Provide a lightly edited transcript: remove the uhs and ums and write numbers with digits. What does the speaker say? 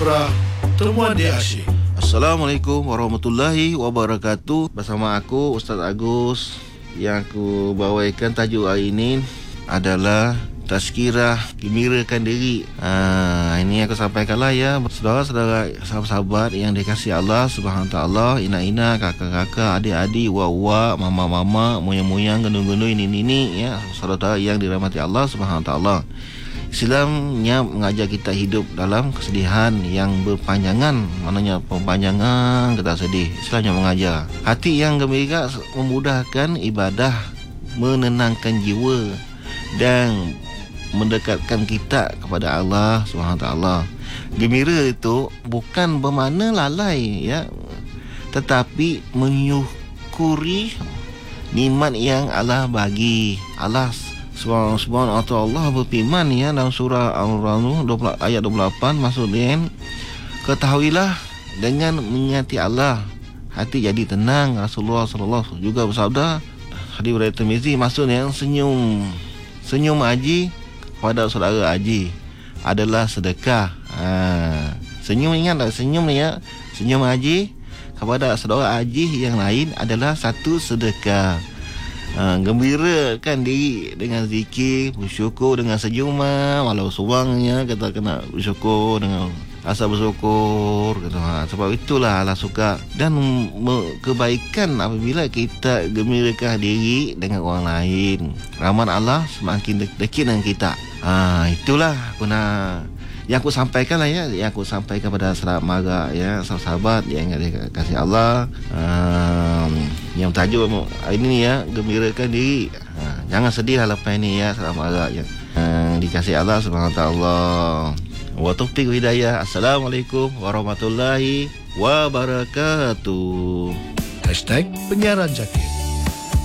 Kiprah Temuan Dia Asyik. Assalamualaikum warahmatullahi wabarakatuh. Bersama aku Ustaz Agus. Yang aku bawakan tajuk hari ini adalah tazkirah gembirakan diri. Ini aku sampaikanlah ya, saudara-saudara, sahabat-sahabat yang dikasihi Allah Subhanahu Wa Taala, ina-ina, kakak-kakak, adik-adik, uwa-uwa, mama-mama, moyang-moyang, gendung-gendung, ini ya, saudara yang dirahmati Allah Subhanahu Wa Taala. Islamnya mengajar kita hidup dalam kesedihan yang berpanjangan. Maknanya perpanjangan kita sedih. Islamnya mengajar hati yang gembira memudahkan ibadah, menenangkan jiwa dan mendekatkan kita kepada Allah SWT. Gembira itu bukan bermakna lalai ya, tetapi menyukuri nikmat yang Allah bagi. Allah Subhanahu wa ta'ala berfirman ya dalam surah Al-A'raf ayat 28, maksudnya ketahuilah dengan mengingati Allah hati jadi tenang. Rasulullah sallallahu juga bersabda, hadis riwayat Tirmizi, maksudnya senyum haji kepada saudara haji adalah sedekah. Senyum, ingat tak, senyum ni ya, senyum haji kepada saudara haji yang lain adalah satu sedekah. Gembirakan diri dengan zikir, bersyukur dengan senyuman, walau seorangnya kita kena bersyukur dengan rasa bersyukur kata. Sebab itulah Allah suka dan kebaikan apabila kita gembirakan diri dengan orang lain. Rahmat Allah semakin dekat dengan kita. Itulah guna yang aku sampaikan lah ya, yang aku sampaikan kepada sahabat mara ya, sahabat yang dikasihi Allah. Yang tajuk ini ya, gembirakan diri. Jangan sedih lah lepas ini ya, sahabat mara ya, dikasihi Allah Subhanahu Wa Taala. Wa taufiq hidayah. Assalamualaikum warahmatullahi wabarakatuh. #Penyiaran Zakir.